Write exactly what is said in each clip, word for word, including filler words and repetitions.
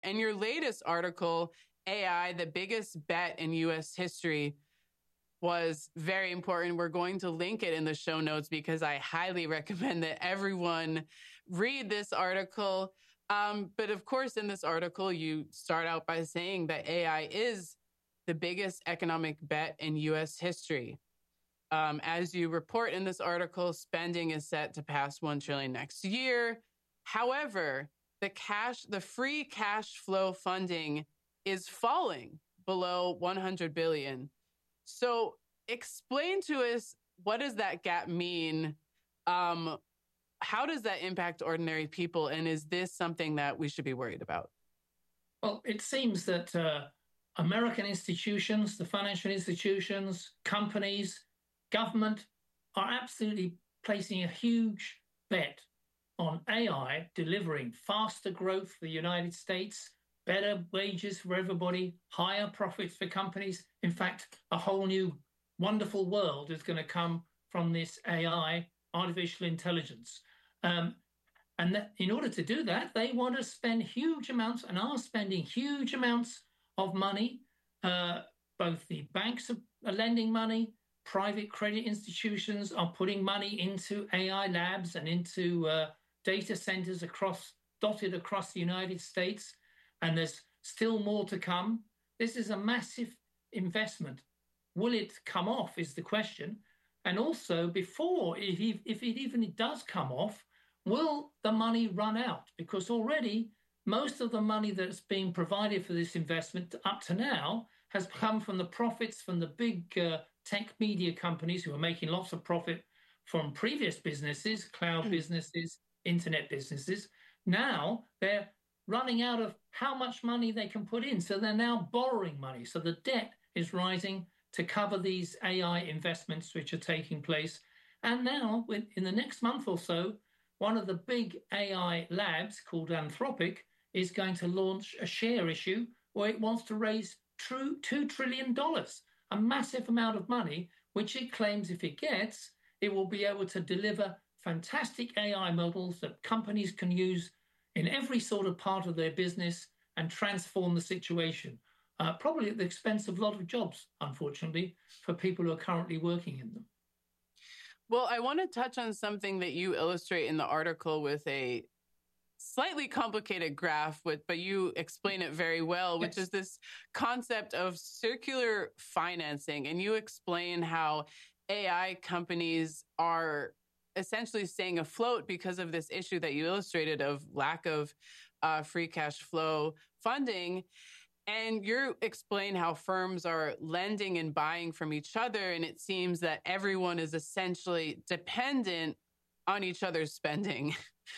And your latest article, A I, the biggest bet in U S history, was very important. We're going to link it in the show notes because I highly recommend that everyone read this article. Um, but of course, in this article, you start out by saying that A I is the biggest economic bet in U S history. Um, as you report in this article, spending is set to pass one trillion dollars next year. However, the cash, the free cash flow funding is falling below one hundred billion dollars. So explain to us, what does that gap mean? Um, how does that impact ordinary people? And is this something that we should be worried about? Well, it seems that uh, American institutions, the financial institutions, companies, government are absolutely placing a huge bet on A I delivering faster growth for the United States, better wages for everybody, higher profits for companies. In fact, a whole new wonderful world is going to come from this A I, artificial intelligence. Um, and that in order to do that, they want to spend huge amounts and are spending huge amounts of money. Uh, both the banks are lending money, private credit institutions are putting money into A I labs and into uh, data centers across, dotted across the United States. And there's still more to come. This is a massive investment. Will it come off is the question. And also, before, if, if it even does come off, will the money run out? Because already most of the money that's being provided for this investment up to now has come from the profits from the big uh, tech media companies who are making lots of profit from previous businesses, cloud businesses, internet businesses. Now they're running out of how much money they can put in. So they're now borrowing money. So the debt is rising to cover these A I investments which are taking place. And now, in the next month or so, one of the big A I labs called Anthropic is going to launch a share issue where it wants to raise true two trillion dollars, a massive amount of money, which it claims if it gets, it will be able to deliver fantastic A I models that companies can use in every sort of part of their business and transform the situation, uh, probably at the expense of a lot of jobs, unfortunately, for people who are currently working in them. Well, I want to touch on something that you illustrate in the article with a slightly complicated graph, but, but you explain it very well, which yes. is this concept of circular financing. And you explain how A I companies are essentially staying afloat because of this issue that you illustrated of lack of uh, free cash flow funding. And you explain how firms are lending and buying from each other. And it seems that everyone is essentially dependent on each other's spending.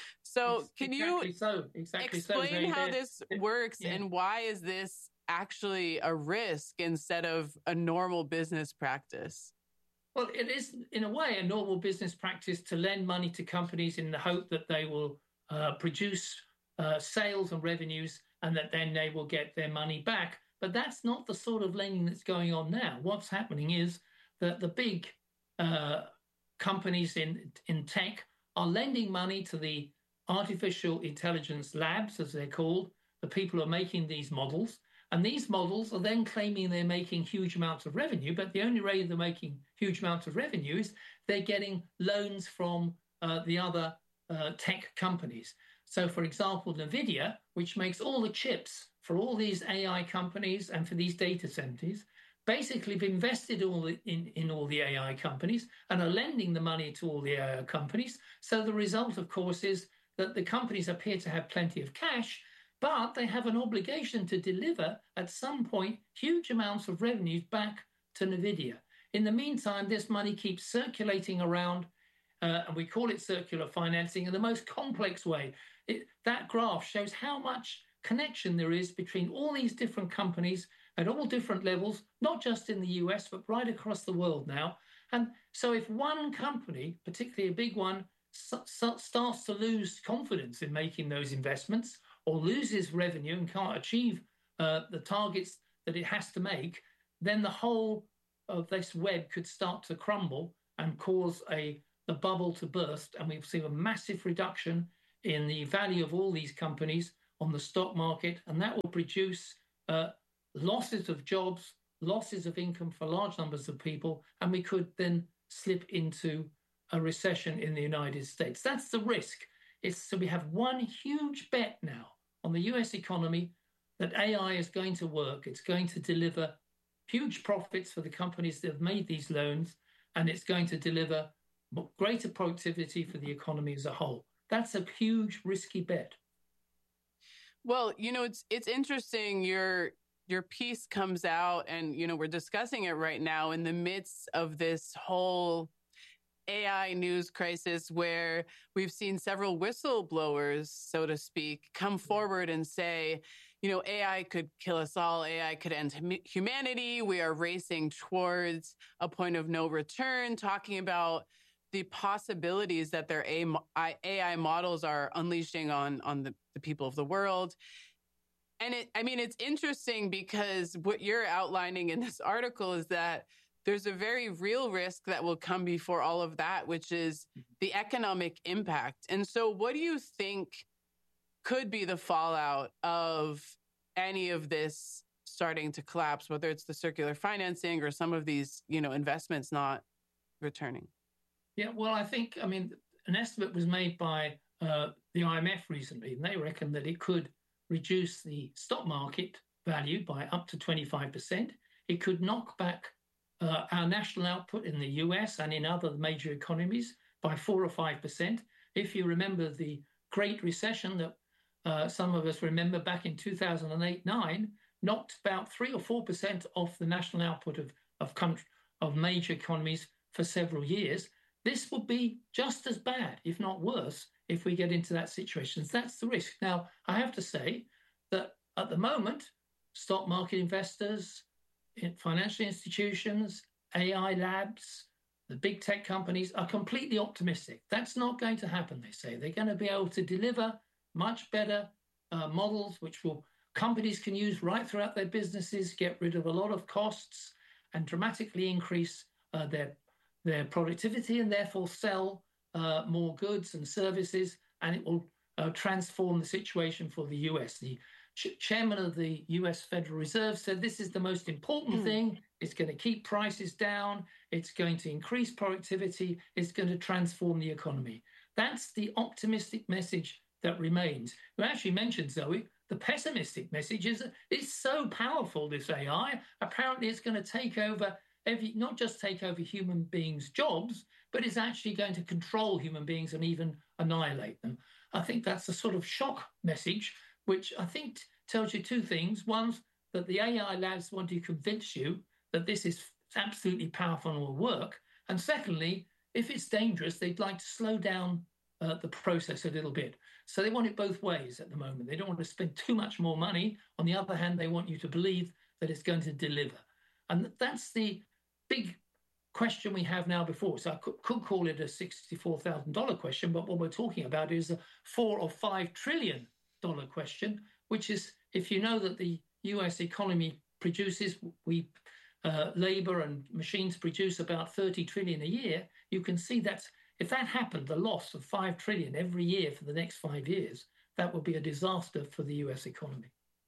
So it's can exactly you so. exactly explain so. how this works yeah. and why is this actually a risk instead of a normal business practice? Well, it is, in a way, a normal business practice to lend money to companies in the hope that they will uh, produce uh, sales and revenues and that then they will get their money back. But that's not the sort of lending that's going on now. What's happening is that the big uh, companies in, in tech are lending money to the artificial intelligence labs, as they're called, the people who are making these models. And these models are then claiming they're making huge amounts of revenue, but the only way they're making huge amounts of revenue is they're getting loans from uh, the other uh, tech companies. So, for example, NVIDIA, which makes all the chips for all these A I companies and for these data centers, basically have invested all in, in all the A I companies and are lending the money to all the A I companies. So the result, of course, is that the companies appear to have plenty of cash, but they have an obligation to deliver at some point huge amounts of revenues back to NVIDIA. In the meantime, this money keeps circulating around, uh, and we call it circular financing in the most complex way. It, that graph shows how much connection there is between all these different companies at all different levels, not just in the U S, but right across the world now. And so if one company, particularly a big one, starts to lose confidence in making those investments or loses revenue and can't achieve uh, the targets that it has to make, then the whole of this web could start to crumble and cause a the bubble to burst. And we've seen a massive reduction in the value of all these companies on the stock market, and that will produce uh, losses of jobs, losses of income for large numbers of people, and we could then slip into a recession in the United States. That's the risk. It's, so we have one huge bet now on the U S economy that A I is going to work. It's going to deliver huge profits for the companies that have made these loans, and it's going to deliver greater productivity for the economy as a whole. That's a huge, risky bet. Well, you know, it's it's interesting. Your your piece comes out, and you know, we're discussing it right now in the midst of this whole A I news crisis, where we've seen several whistleblowers, so to speak, come forward and say, you know, A I could kill us all. A I could end humanity. We are racing towards a point of no return, talking about the possibilities that their A I models are unleashing on, on the, the people of the world. And it, I mean, it's interesting because what you're outlining in this article is that there's a very real risk that will come before all of that, which is the economic impact. And so what do you think could be the fallout of any of this starting to collapse, whether it's the circular financing or some of these, you know, investments not returning? Yeah, well, I think, I mean, an estimate was made by uh, the I M F recently, and they reckon that it could reduce the stock market value by up to twenty-five percent. It could knock back uh, our national output in the U S and in other major economies by four or five percent. If you remember the Great Recession that uh, some of us remember back in two thousand eight nine, knocked about three or four percent off the national output of, of, country, of major economies for several years. This will be just as bad, if not worse, if we get into that situation. That's the risk. Now, I have to say that at the moment, stock market investors, financial institutions, A I labs, the big tech companies are completely optimistic. That's not going to happen, they say. They're going to be able to deliver much better uh, models, which will companies can use right throughout their businesses, get rid of a lot of costs, and dramatically increase uh, their their productivity, and therefore sell uh, more goods and services, and it will uh, transform the situation for the U S. The ch- chairman of the U S Federal Reserve said this is the most important mm. thing. It's going to keep prices down. It's going to increase productivity. It's going to transform the economy. That's the optimistic message that remains. You actually mentioned, Zoe, the pessimistic message is it's so powerful, this A I. Apparently it's going to take over Every, not just take over human beings' jobs, but is actually going to control human beings and even annihilate them. I think that's a sort of shock message, which I think tells you two things. One, that the A I labs want to convince you that this is absolutely powerful and will work. And secondly, if it's dangerous, they'd like to slow down uh, the process a little bit. So they want it both ways at the moment. They don't want to spend too much more money. On the other hand, they want you to believe that it's going to deliver. And that's the big question we have now before. So I could, could call it a sixty-four thousand dollars question, but what we're talking about is a four or five trillion dollars question, which is, if you know that the U S economy produces, we uh, labor and machines produce about thirty trillion a year, you can see that if that happened, the loss of five trillion every year for the next five years, that would be a disaster for the U S economy.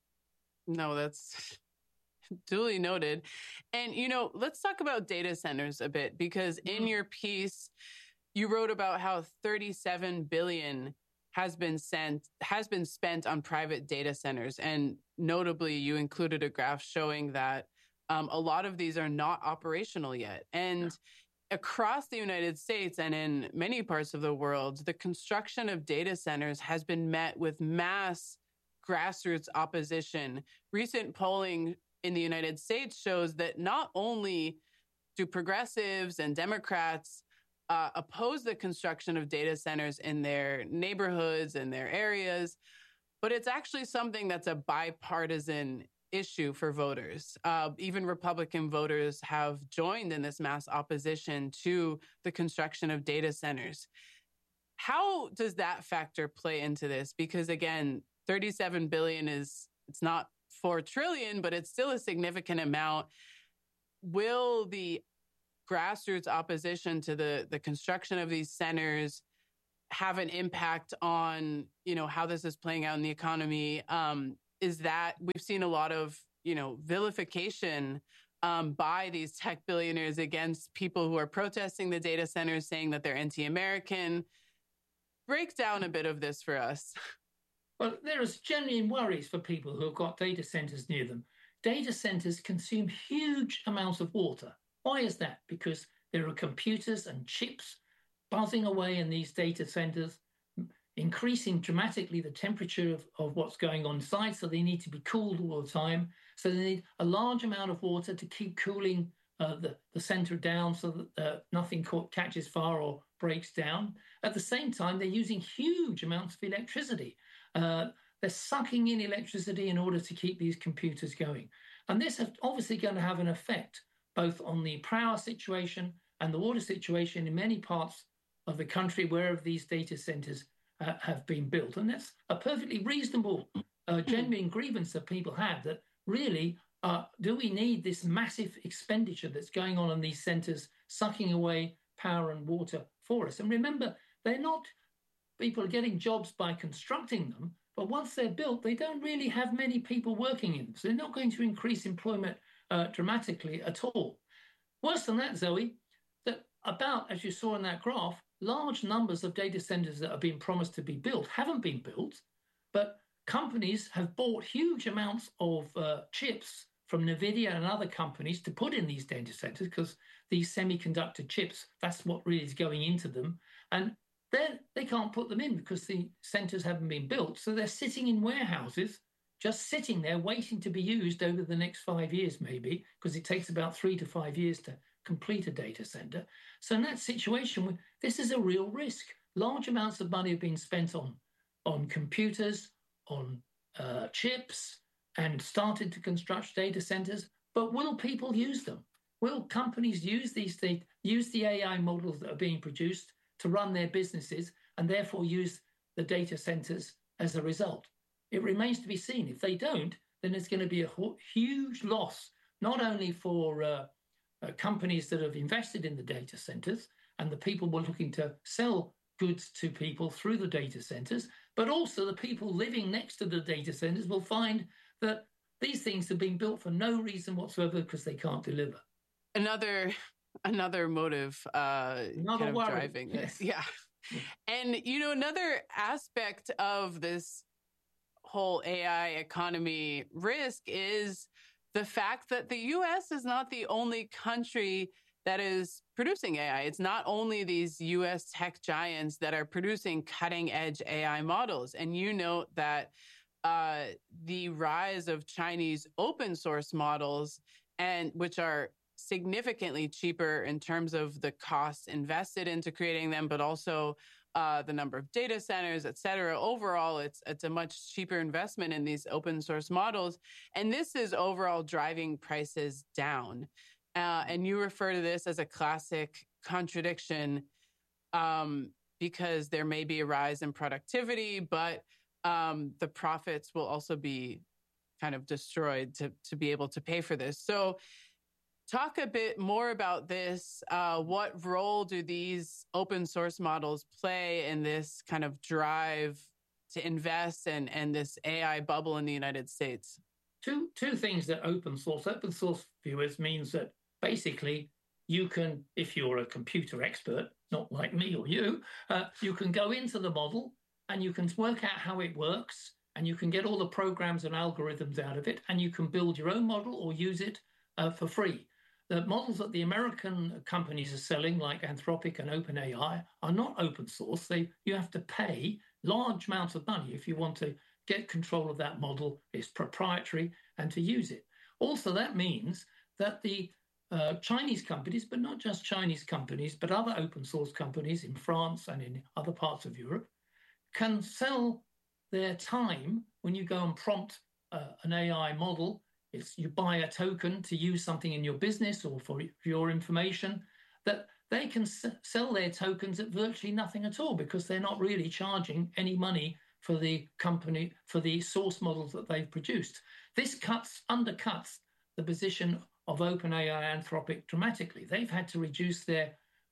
No, that's duly noted. And, you know, let's talk about data centers a bit, because in mm-hmm. your piece, you wrote about how thirty-seven billion dollars has been sent, has been spent on private data centers. And notably, you included a graph showing that um, a lot of these are not operational yet. And yeah. across the United States and in many parts of the world, the construction of data centers has been met with mass grassroots opposition. Recent polling in the United States shows that not only do progressives and Democrats uh, oppose the construction of data centers in their neighborhoods and their areas, but it's actually something that's a bipartisan issue for voters. Uh, even Republican voters have joined in this mass opposition to the construction of data centers. How does that factor play into this? Because again, thirty-seven billion dollars is, it's not four trillion dollars, but it's still a significant amount. Will the grassroots opposition to the, the construction of these centers have an impact on, you know, how this is playing out in the economy um, is that we've seen a lot of, you know, vilification um, by these tech billionaires against people who are protesting the data centers, saying that they're anti-American. Break down a bit of this for us. Well, there is genuine worries for people who have got data centers near them. Data centers consume huge amounts of water. Why is that? Because there are computers and chips buzzing away in these data centers, increasing dramatically the temperature of, of what's going on inside, so they need to be cooled all the time. So they need a large amount of water to keep cooling uh, the, the center down so that uh, nothing catches fire or breaks down. At the same time, they're using huge amounts of electricity. Uh, they're sucking in electricity in order to keep these computers going. And this is obviously going to have an effect both on the power situation and the water situation in many parts of the country where these data centers uh, have been built. And that's a perfectly reasonable, uh, genuine grievance that people have, that really, uh, do we need this massive expenditure that's going on in these centers, sucking away power and water for us? And remember, they're not, people are getting jobs by constructing them, but once they're built, they don't really have many people working in them. So they're not going to increase employment uh, dramatically at all. Worse than that, Zoe, that about, as you saw in that graph, large numbers of data centers that have been promised to be built haven't been built, but companies have bought huge amounts of uh, chips from NVIDIA and other companies to put in these data centers, because these semiconductor chips, that's what really is going into them. And then they can't put them in because the centers haven't been built. So they're sitting in warehouses, just sitting there waiting to be used over the next five years, maybe, because it takes about three to five years to complete a data center. So in that situation, this is a real risk. Large amounts of money have been spent on, on computers, on uh, chips, and started to construct data centers. But will people use them? Will companies use these things, use the A I models that are being produced to run their businesses, and therefore use the data centers as a result? It remains to be seen. If they don't, then it's going to be a huge loss, not only for uh, uh, companies that have invested in the data centers and the people who are looking to sell goods to people through the data centers, but also the people living next to the data centers will find that these things have been built for no reason whatsoever because they can't deliver. Another another motive uh, another kind of worry. driving this. Yes. Yeah. And, you know, another aspect of this whole A I economy risk is the fact that the U S is not the only country that is producing A I. It's not only these U S tech giants that are producing cutting edge A I models. And you note that uh, the rise of Chinese open source models, and which are significantly cheaper in terms of the costs invested into creating them, but also uh, the number of data centers, et cetera. Overall, it's it's a much cheaper investment in these open source models. And this is overall driving prices down. Uh, and you refer to this as a classic contradiction um, because there may be a rise in productivity, but um, the profits will also be kind of destroyed to, to be able to pay for this. So talk a bit more about this. Uh, what role do these open source models play in this kind of drive to invest and, and this A I bubble in the United States? Two, two things that open source, open source viewers means that basically you can, if you're a computer expert, not like me or you, uh, you can go into the model and you can work out how it works, and you can get all the programs and algorithms out of it, and you can build your own model or use it uh, for free. The models that the American companies are selling, like Anthropic and OpenAI, are not open source. They, you have to pay large amounts of money if you want to get control of that model. It's proprietary, and to use it. Also, that means that the uh, Chinese companies, but not just Chinese companies, but other open source companies in France and in other parts of Europe, can sell their time when you go and prompt uh, an A I model. It's you buy a token to use something in your business or for your information, that they can s- sell their tokens at virtually nothing at all, because they're not really charging any money for the company, for the source models that they've produced. This cuts, undercuts the position of OpenAI, Anthropic dramatically. They've had to reduce their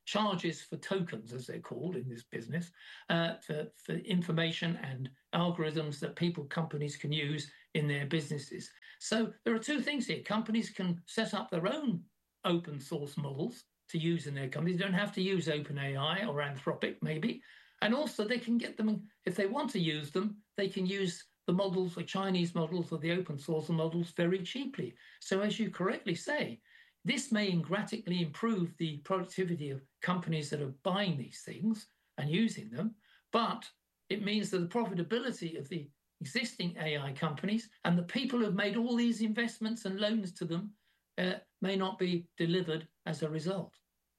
charges for tokens, as they're called in this business, uh, for, for information and algorithms that people, companies can use in their businesses. So there are two things here. Companies can set up their own open source models to use in their companies. They don't have to use OpenAI or Anthropic, maybe. And also they can get them, if they want to use them, they can use the models, the Chinese models or the open source models very cheaply. So as you correctly say, this may dramatically improve the productivity of companies that are buying these things and using them, but it means that the profitability of the existing A I companies and the people who have made all these investments and loans to them uh, may not be delivered as a result.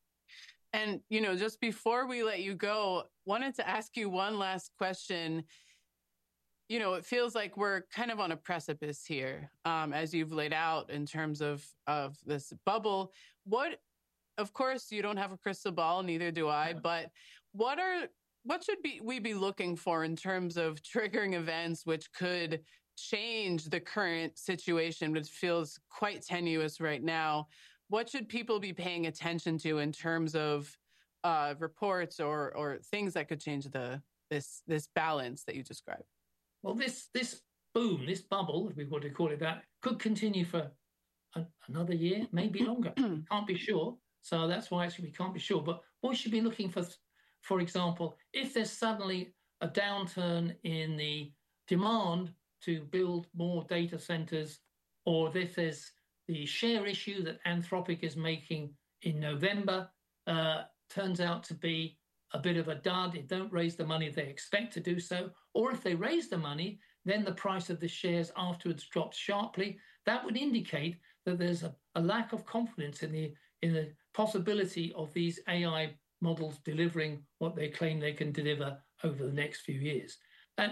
And, you know, just before we let you go, wanted to ask you one last question. You know, it feels like we're kind of on a precipice here, um, as you've laid out in terms of, of this bubble. What, of course, you don't have a crystal ball, neither do I, but what are, what should be, we be looking for in terms of triggering events which could change the current situation, which feels quite tenuous right now? What should people be paying attention to in terms of uh, reports or or things that could change the this this balance that you described? Well, this this boom, this bubble, if we want to call it that, could continue for a, another year, maybe longer. We can't be sure. So that's why actually we can't be sure. But what we should be looking for, for example, if there's suddenly a downturn in the demand to build more data centers, or if there's the share issue that Anthropic is making in November uh, turns out to be a bit of a dud. They don't raise the money they expect to do so. Or if they raise the money, then the price of the shares afterwards drops sharply. That would indicate that there's a, a lack of confidence in the in the possibility of these A I models delivering what they claim they can deliver over the next few years. And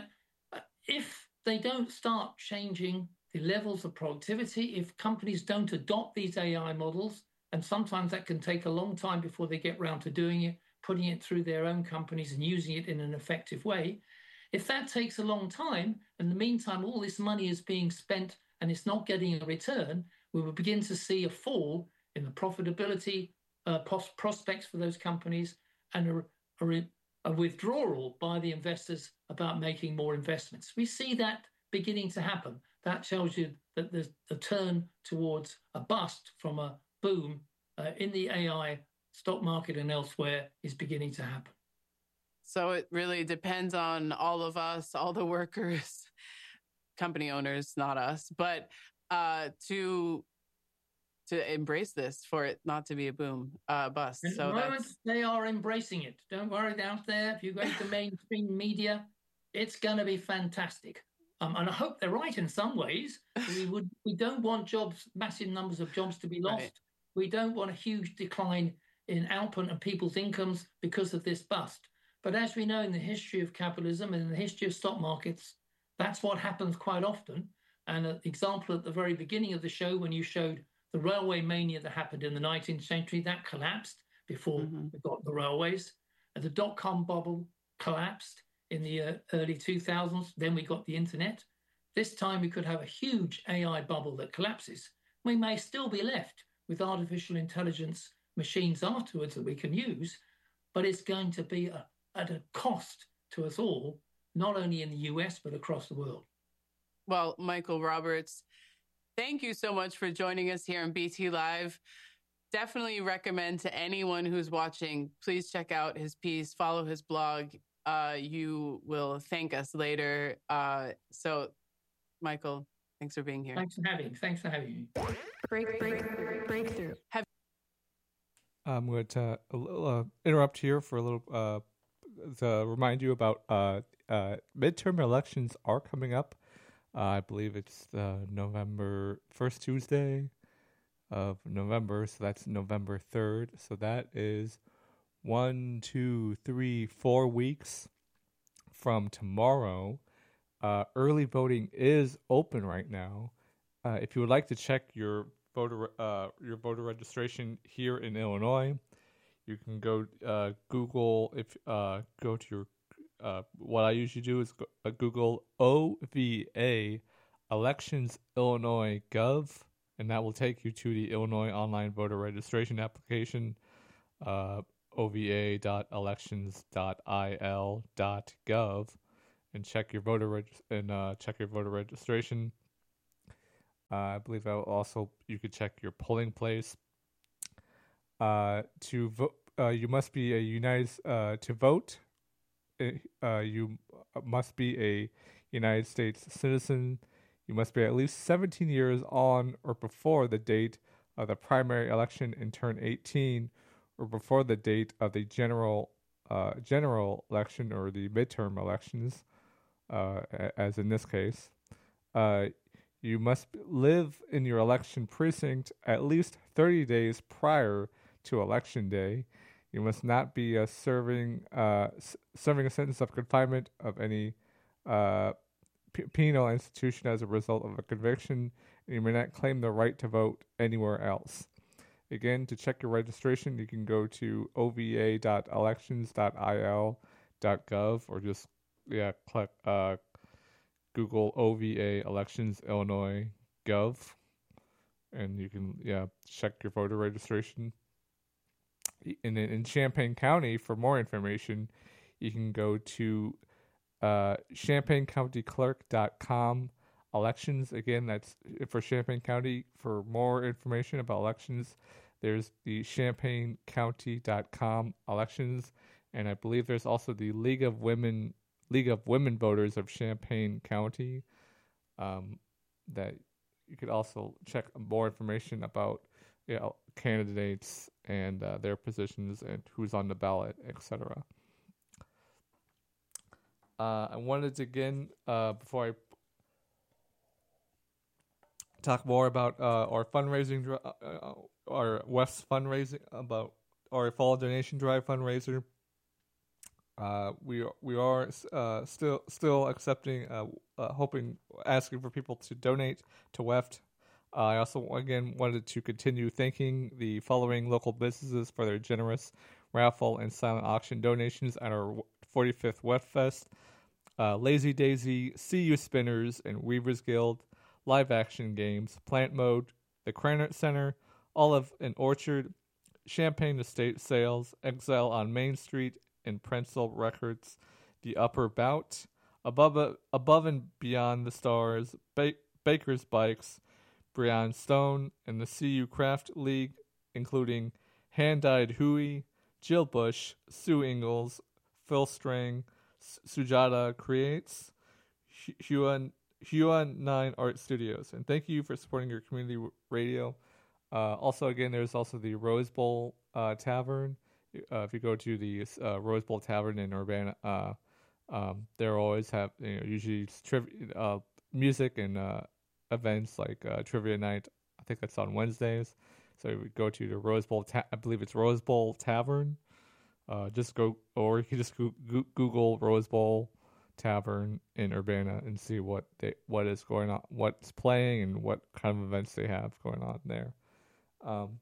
if they don't start changing the levels of productivity, if companies don't adopt these A I models, and sometimes that can take a long time before they get around to doing it, putting it through their own companies and using it in an effective way. If that takes a long time, in the meantime, all this money is being spent and it's not getting a return, we will begin to see a fall in the profitability uh, prospects for those companies and a, a, a withdrawal by the investors about making more investments. We see that beginning to happen. That tells you that there's a turn towards a bust from a boom uh, in the A I stock market and elsewhere is beginning to happen. So it really depends on all of us, all the workers, company owners, not us, but uh, to to embrace this, for it not to be a boom uh, bust. At so the moment, that's... they are embracing it. Don't worry out there. If you go to mainstream media, it's going to be fantastic. Um, and I hope they're right in some ways. We would we don't want jobs, massive numbers of jobs to be lost. Right. We don't want a huge decline in output and people's incomes because of this bust. But as we know in the history of capitalism and in the history of stock markets, that's what happens quite often. And an example at the very beginning of the show, when you showed the railway mania that happened in the nineteenth century, that collapsed before mm-hmm. we got the railways. And the dot-com bubble collapsed in the uh, early two thousands. Then we got the internet. This time we could have a huge A I bubble that collapses. We may still be left with artificial intelligence machines afterwards that we can use, but it's going to be a, at a cost to us all, not only in the U S, but across the world. Well, Michael Roberts, thank you so much for joining us here on B T Live. Definitely recommend to anyone who's watching, please check out his piece, follow his blog. Uh, you will thank us later. Uh, so, Michael, thanks for being here. Thanks for having me. Thanks for having me. Break, break, breakthrough. Have- I'm going to uh, interrupt here for a little uh, to remind you about uh, uh, midterm elections are coming up. Uh, I believe it's uh, November first Tuesday of November, so that's November third. So that is one, two, three, four weeks from tomorrow. Uh, early voting is open right now. Uh, if you would like to check your voter uh, your voter registration here in Illinois, you can go uh, Google if uh, go to your uh, what I usually do is go, uh, Google O V A Elections Illinois Gov, and that will take you to the Illinois online voter registration application. Uh, o v a dot elections dot i l dot gov and check your voter reg- and uh, check your voter registration. Uh, I believe that will also you could check your polling place. Uh, to vote, uh, you must be a United uh, to vote. Uh, you must be a United States citizen. You must be at least seventeen years on or before the date of the primary election and turn eighteen, or before the date of the general uh, general election or the midterm elections, uh, as in this case. Uh, you must live in your election precinct at least thirty days prior to election day. You must not be uh, serving uh, s- serving a sentence of confinement of any uh, p- penal institution as a result of a conviction, and you may not claim the right to vote anywhere else. Again, to check your registration, you can go to o v a dot elections dot i l dot gov or just yeah click uh, Google O V A Elections Illinois Gov, and you can yeah check your voter registration. In in Champaign County, for more information, you can go to uh, champaign county clerk dot com elections. Again, that's for Champaign County. For more information about elections, there's the champaign county dot com elections, and I believe there's also the League of Women League of Women Voters of Champaign County. Um, that you could also check more information about, you know, candidates and uh, their positions and who's on the ballot, et cetera. Uh, I wanted to again, uh, before I talk more about uh, our fundraising, dri- uh, our West fundraising, about our fall donation drive fundraiser. Uh, we we are uh, still still accepting, uh, uh, hoping, asking for people to donate to W E F T. Uh, I also, again, wanted to continue thanking the following local businesses for their generous raffle and silent auction donations at our forty-fifth W E F Fest. Uh, Lazy Daisy, C U Spinners, and Weavers Guild, Live Action Games, Plant Mode, the Cranert Center, Olive and Orchard, Champagne Estate Sales, Exile on Main Street, and Prensel Records, The Upper Bout, Above Above and Beyond the Stars, ba- Baker's Bikes, Brian Stone, and the C U Craft League, including Hand-Dyed Hui, Jill Bush, Sue Ingalls, Phil Strang, S- Sujata Creates, Huan Huan Nine Art Studios. And thank you for supporting your community radio. Uh, also, again, there's also the Rose Bowl uh, Tavern. Uh, if you go to the uh, Rose Bowl Tavern in Urbana, uh, um, they always have, you know, usually triv- uh, music and uh, events like uh, trivia night. I think that's on Wednesdays. So we go to the Rose Bowl. Ta- I believe it's Rose Bowl Tavern. Uh, just go, or you can just go- go- Google Rose Bowl Tavern in Urbana and see what they what is going on, what's playing, and what kind of events they have going on there. Um,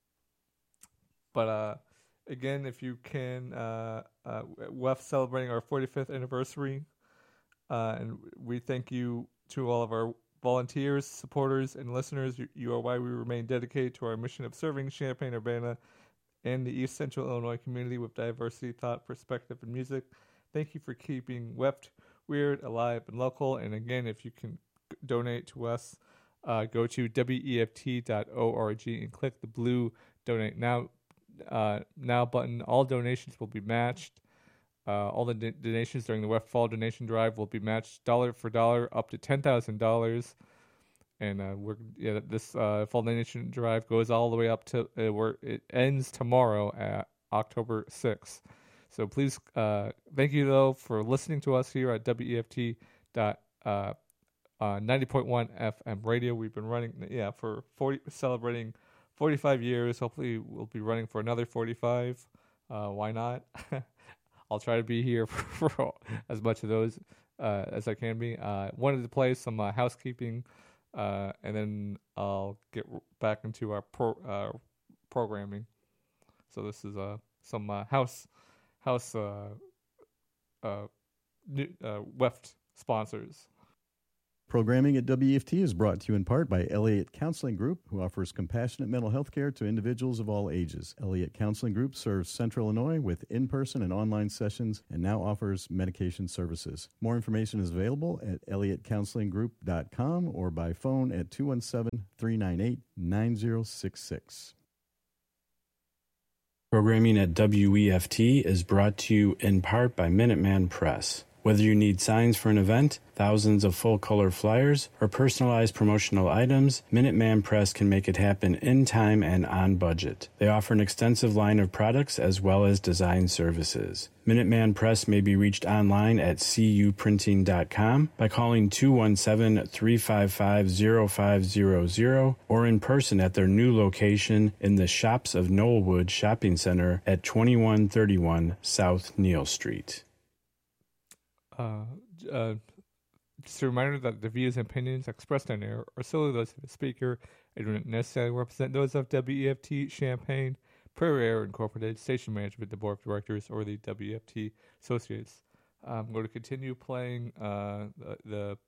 but uh, again, if you can, uh, uh, W E F celebrating our forty-fifth anniversary, uh, and we thank you to all of our volunteers, supporters, and listeners. You, you are why we remain dedicated to our mission of serving Champaign-Urbana and the East Central Illinois community with diversity, thought, perspective, and music. Thank you for keeping W E F T weird, alive, and local. And again, if you can donate to us, uh, go to W E F T dot org and click the blue Donate Now uh, now button. All donations will be matched. Uh, all the do- donations during the W E F Fall Donation Drive will be matched dollar for dollar up to ten thousand dollars. And uh, we're yeah, this uh, Fall Donation Drive goes all the way up to uh, where it ends tomorrow at October sixth. So please, uh, thank you though for listening to us here at W E F T dot ninety point one F M radio. We've been running yeah for forty celebrating forty-five years. Hopefully we'll be running for another forty-five. Uh, why not? I'll try to be here for, for as much of those uh, as I can be. I uh, wanted to play some uh, housekeeping, uh, and then I'll get back into our pro, uh, programming. So this is uh, some uh, house house uh, uh, uh, W E F T sponsors. Programming at W E F T is brought to you in part by Elliott Counseling Group, who offers compassionate mental health care to individuals of all ages. Elliott Counseling Group serves Central Illinois with in-person and online sessions and now offers medication services. More information is available at elliott counseling group dot com or by phone at two one seven, three nine eight, nine zero six six. Programming at W E F T is brought to you in part by Minuteman Press. Whether you need signs for an event, thousands of full-color flyers, or personalized promotional items, Minuteman Press can make it happen in time and on budget. They offer an extensive line of products as well as design services. Minuteman Press may be reached online at c u printing dot com by calling two one seven, three five five, zero five zero zero or in person at their new location in the Shops of Knollwood Shopping Center at twenty-one thirty-one South Neal Street. Uh, uh, just a reminder that the views and opinions expressed on air are solely those of the speaker and do not necessarily represent those of W E F T Champaign, Prairie Air Incorporated, Station Management, the Board of Directors, or the W E F T Associates. I'm going to continue playing uh, the, the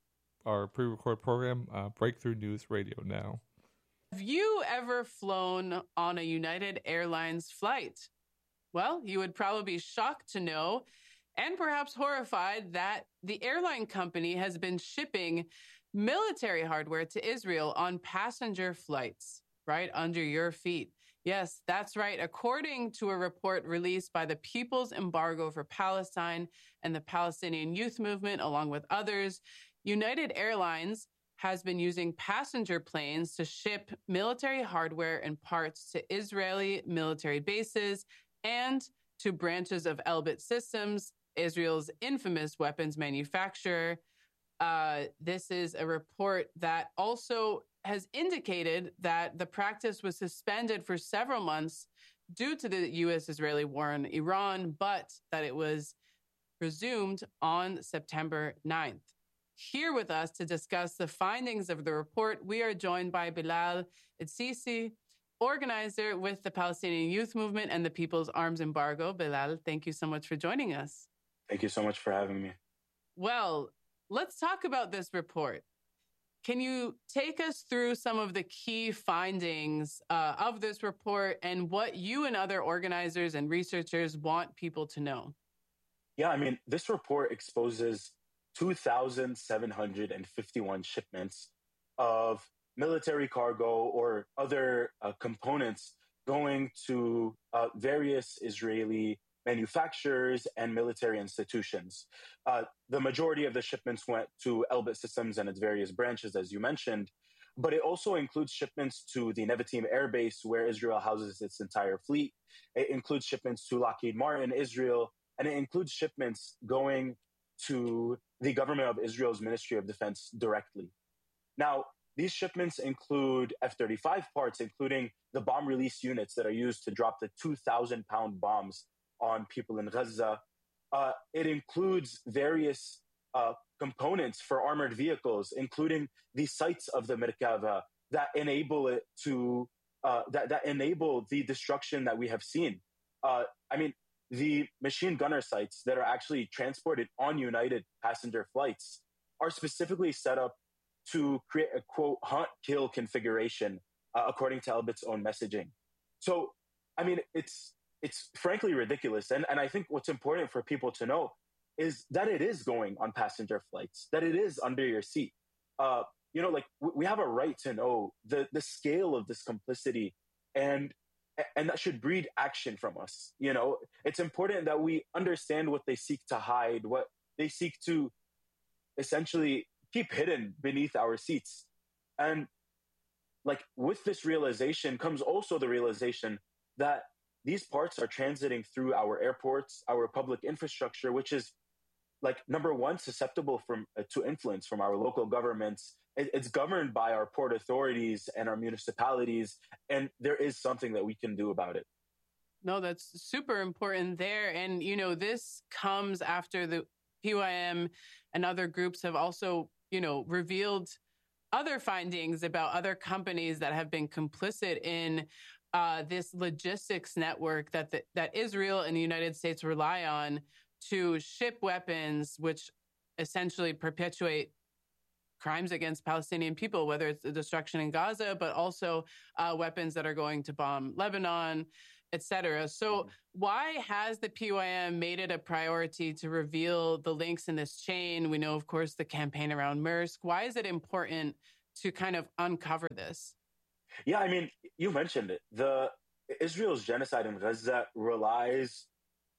our pre-recorded program, uh, Breakthrough News Radio now. Have you ever flown on a United Airlines flight? Well, you would probably be shocked to know, and perhaps horrified, that the airline company has been shipping military hardware to Israel on passenger flights, right under your feet. Yes, that's right. According to a report released by the People's Embargo for Palestine and the Palestinian Youth Movement, along with others, United Airlines has been using passenger planes to ship military hardware and parts to Israeli military bases and to branches of Elbit Systems, Israel's infamous weapons manufacturer. Uh, this is a report that also has indicated that the practice was suspended for several months due to the U S-Israeli war in Iran, but that it was resumed on September ninth. Here with us to discuss the findings of the report, we are joined by Bilal Edsisi, organizer with the Palestinian Youth Movement and the People's Arms Embargo. Bilal, thank you so much for joining us. Thank you so much for having me. Well, let's talk about this report. Can you take us through some of the key findings uh, of this report and what you and other organizers and researchers want people to know? Yeah, I mean, this report exposes two thousand seven hundred fifty-one shipments of military cargo or other uh, components going to uh, various Israeli manufacturers and military institutions. Uh, the majority of the shipments went to Elbit Systems and its various branches, as you mentioned, but it also includes shipments to the Nevatim Air Base, where Israel houses its entire fleet. It includes shipments to Lockheed Martin, Israel, and it includes shipments going to the government of Israel's Ministry of Defense directly. Now, these shipments include F thirty-five parts, including the bomb release units that are used to drop the two thousand pound bombs on people in Gaza. Uh, it includes various uh, components for armored vehicles, including the sights of the Merkava that enable it to, uh, that, that enable the destruction that we have seen. Uh, I mean, the machine gunner sights that are actually transported on United passenger flights are specifically set up to create a, quote, hunt-kill configuration, uh, according to Elbit's own messaging. So, I mean, it's it's frankly ridiculous. And, and I think what's important for people to know is that it is going on passenger flights, that it is under your seat. Uh, you know, like, w- we have a right to know the, the scale of this complicity, and and that should breed action from us. You know, it's important that we understand what they seek to hide, what they seek to essentially keep hidden beneath our seats. And like, with this realization comes also the realization that these parts are transiting through our airports, our public infrastructure, which is, like, number one, susceptible from uh, to influence from our local governments. It, it's governed by our port authorities and our municipalities, and there is something that we can do about it. No, that's super important there. And, you know, this comes after the P Y M and other groups have also, you know, revealed other findings about other companies that have been complicit in uh, this logistics network that the, that Israel and the United States rely on to ship weapons, which essentially perpetuate crimes against Palestinian people, whether it's the destruction in Gaza, but also uh, weapons that are going to bomb Lebanon, et cetera. So mm-hmm. why has the P Y M made it a priority to reveal the links in this chain? We know, of course, the campaign around Maersk. Why is it important to kind of uncover this? Yeah, I mean, you mentioned it. The Israel's genocide in Gaza relies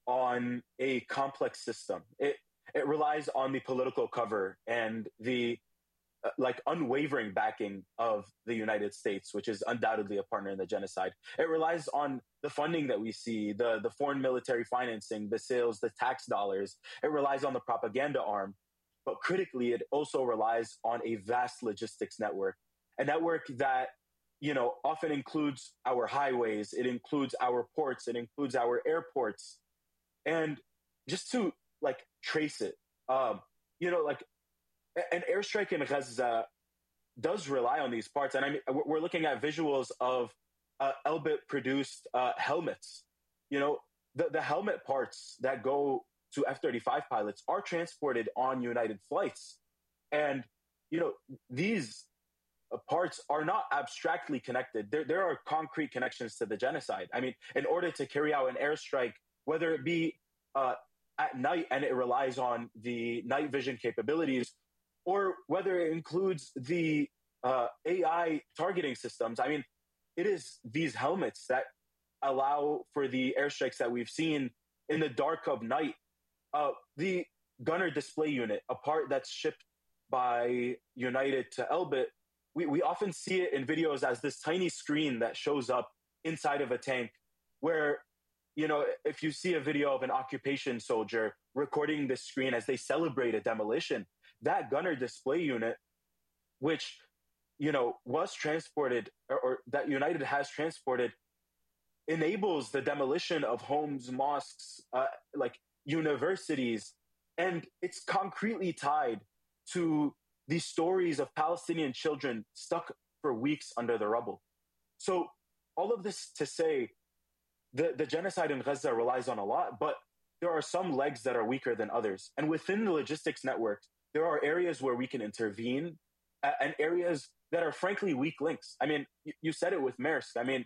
on a complex system. It it relies on the political cover and the uh, like unwavering backing of the United States, which is undoubtedly a partner in the genocide. It relies on the funding that we see, the the foreign military financing, the sales, the tax dollars. It relies on the propaganda arm, but critically, it also relies on a vast logistics network, a network that you know often includes our highways, it includes our ports, it includes our airports. And just to like trace it, um, you know, like an airstrike in Gaza does rely on these parts. And I mean, we're looking at visuals of uh, Elbit produced uh, helmets. You know, the, the helmet parts that go to F thirty-five pilots are transported on United flights. And, you know, these uh, parts are not abstractly connected. There, there are concrete connections to the genocide. I mean, in order to carry out an airstrike, whether it be uh, at night and it relies on the night vision capabilities, or whether it includes the uh, A I targeting systems. I mean, it is these helmets that allow for the airstrikes that we've seen in the dark of night. Uh, the gunner display unit, a part that's shipped by United to Elbit, we, we often see it in videos as this tiny screen that shows up inside of a tank where, you know, if you see a video of an occupation soldier recording this screen as they celebrate a demolition, that gunner display unit, which, you know, was transported or, or that United has transported, enables the demolition of homes, mosques, uh, like universities. And it's concretely tied to the stories of Palestinian children stuck for weeks under the rubble. So all of this to say, the, the genocide in Gaza relies on a lot, but there are some legs that are weaker than others. And within the logistics network, there are areas where we can intervene uh, and areas that are frankly weak links. I mean, you, you said it with Maersk. I mean,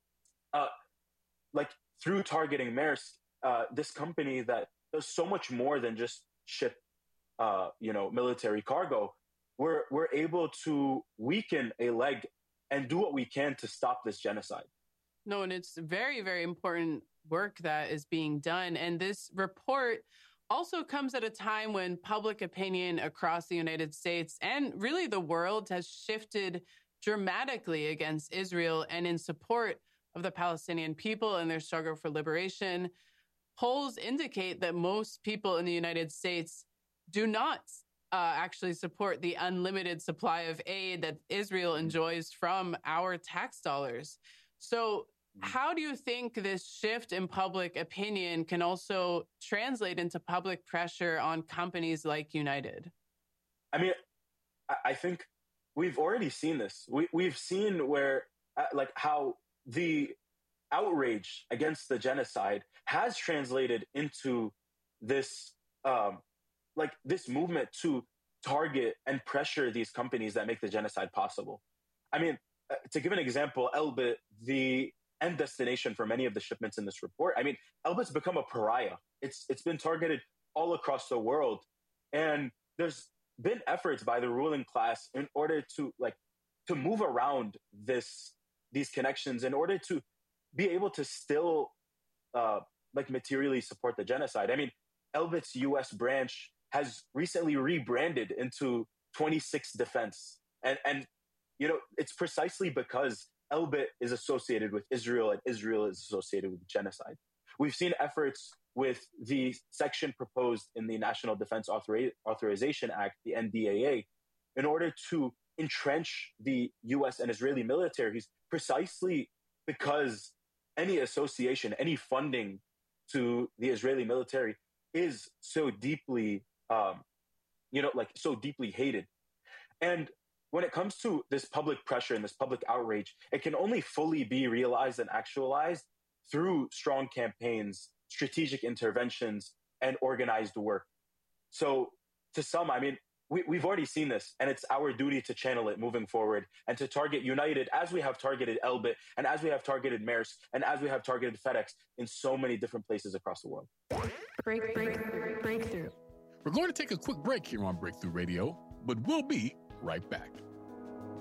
uh, like through targeting Maersk, uh, this company that does so much more than just ship, uh, you know, military cargo, we're, we're able to weaken a leg and do what we can to stop this genocide. No, and it's very, very important work that is being done. And this report also comes at a time when public opinion across the United States and really the world has shifted dramatically against Israel and in support of the Palestinian people and their struggle for liberation. Polls indicate that most people in the United States do not uh, actually support the unlimited supply of aid that Israel enjoys from our tax dollars. So how do you think this shift in public opinion can also translate into public pressure on companies like United? I mean, I think we've already seen this. We, we've seen where, uh, like, how the outrage against the genocide has translated into this, um, like, this movement to target and pressure these companies that make the genocide possible. I mean, uh, to give an example, Elbit, the end destination for many of the shipments in this report. I mean, Elbit's become a pariah. It's it's been targeted all across the world. And there's been efforts by the ruling class in order to like to move around this these connections in order to be able to still uh, like materially support the genocide. I mean, Elbit's U S branch has recently rebranded into twenty-six Defense. And and you know, it's precisely because Elbit is associated with Israel and Israel is associated with genocide. We've seen efforts with the section proposed in the National Defense Author- Authorization Act, the N D A A, in order to entrench the U S and Israeli militaries precisely because any association, any funding to the Israeli military is so deeply, um, you know, like so deeply hated. And when it comes to this public pressure and this public outrage, it can only fully be realized and actualized through strong campaigns, strategic interventions, and organized work. So to some, I mean, we, we've already seen this, and it's our duty to channel it moving forward and to target United as we have targeted Elbit and as we have targeted Maersk and as we have targeted FedEx in so many different places across the world. Break, break, breakthrough. We're going to take a quick break here on Breakthrough Radio, but we'll be right back.